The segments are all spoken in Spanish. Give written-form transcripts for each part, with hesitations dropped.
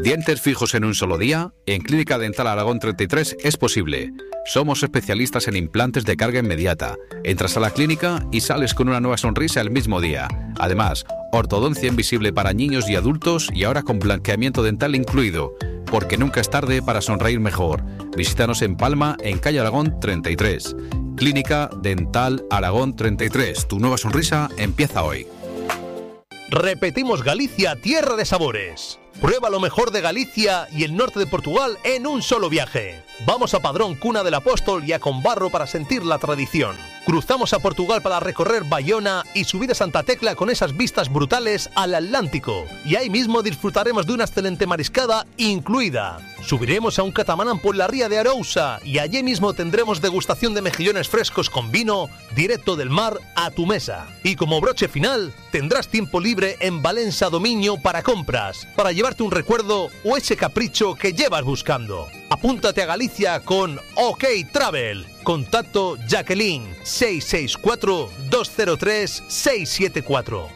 ¿Dientes fijos en un solo día? En Clínica Dental Aragón 33 es posible. Somos especialistas en implantes de carga inmediata. Entras a la clínica y sales con una nueva sonrisa el mismo día. Además, ortodoncia invisible para niños y adultos y ahora con blanqueamiento dental incluido. Porque nunca es tarde para sonreír mejor. Visítanos en Palma, en calle Aragón 33. Clínica Dental Aragón 33. Tu nueva sonrisa empieza hoy. Repetimos Galicia, tierra de sabores. Prueba lo mejor de Galicia y el norte de Portugal en un solo viaje. Vamos a Padrón, cuna del apóstol, y a Combarro para sentir la tradición. Cruzamos a Portugal para recorrer Bayona y subir a Santa Tecla con esas vistas brutales al Atlántico. Y ahí mismo disfrutaremos de una excelente mariscada incluida. Subiremos a un catamarán por la ría de Arousa y allí mismo tendremos degustación de mejillones frescos con vino directo del mar a tu mesa. Y como broche final, tendrás tiempo libre en Valencia Dominio para compras, para llevarte un recuerdo o ese capricho que llevas buscando. Apúntate a Galicia con OK Travel. Contacto Jacqueline 664 203 674.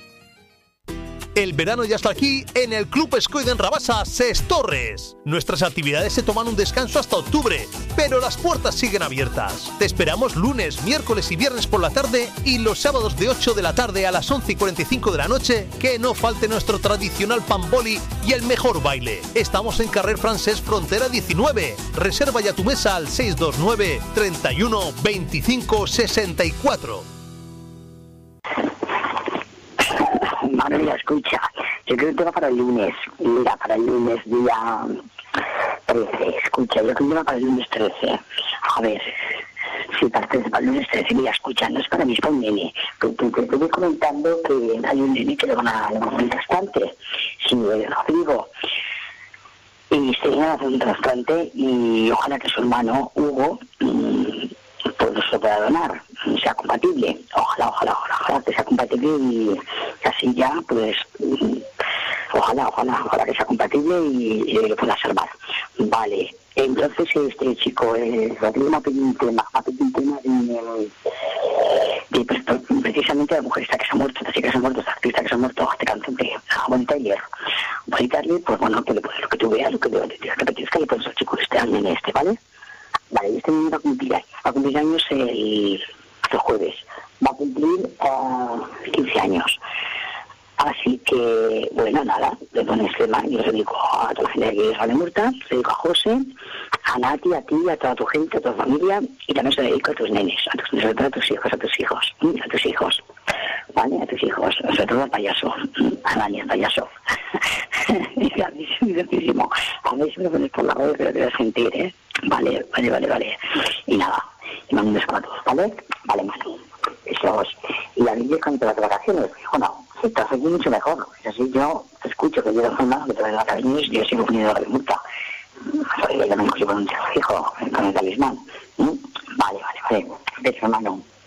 El verano ya está aquí en el Club Escoide en Rabasa, Ses Torres. Nuestras actividades se toman un descanso hasta octubre, pero las puertas siguen abiertas. Te esperamos lunes, miércoles y viernes por la tarde y los sábados de 8 de la tarde a las 11:45 de la noche, que no falte nuestro tradicional pamboli y el mejor baile. Estamos en Carrer Francés Frontera 19. Reserva ya tu mesa al 629 31 25 64. Manuela, escucha, yo creo que tema para el lunes. Mira, para el lunes día 13. Escucha, yo creo que tema para el lunes 13. A ver, si para el lunes 13, mira, escucha, no es para mí, es para un nene. Te voy comentando que hay un nene que le van a hacer un trasplante. Sí, Rodrigo. Y se van a hacer un trasplante y ojalá que su hermano, Hugo, pues lo pueda donar, sea compatible. Ojalá que sea compatible y así ya, pues, ojalá que sea compatible y lo pueda salvar. Vale, entonces este chico, Rodrigo me ha pedido un tema de precisamente la mujer esta que se ha muerto, esta chica que se ha muerto, esta artista que se ha muerto, este cantante, Bonnie Tyler, pues bueno, que le puedes, lo que tú veas, lo que te apetezca, le pones al chico este, al nene este, ¿vale? Vale, este niño va a cumplir años el jueves. Va a cumplir 15 años. Así que, bueno, nada, le pones tema. Yo le digo a toda la gente que es Vale Murta, le digo a José, a Nati, a ti, a toda tu gente, a tu familia, y también se lo dedico a tus nenes, sobre todo a tus hijos, ¿vale? A tus hijos, sobre todo al payaso, a Dani, el payaso. A mí es divertísimo. A ver si me lo pones por la radio, pero te voy a sentir, ¿eh? Vale. Y nada, y mando un beso a todos, ¿vale? Vale, Manu. Besos. Y la niña cuando te vas de vacaciones, bueno, si estás aquí mucho mejor. Es así, yo te escucho que yo de forma que te vas de vacaciones y yo sigo poniendo la multa. Ya me escucho con un hijo, con el talismán. Vale. Beso, hermano.